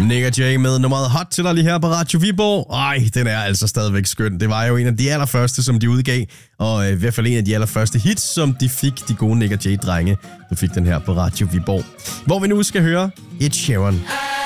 Nick Jay med nummeret Hot til dig lige her på Radio Viborg. Ej, den er altså stadigvæk skøn. Det var jo en af de allerførste, som de udgav, og i hvert fald en af de allerførste hits, som de fik, de gode Nick Jay-drenge. Du fik den her på Radio Viborg, hvor vi nu skal høre Ed Sheeran.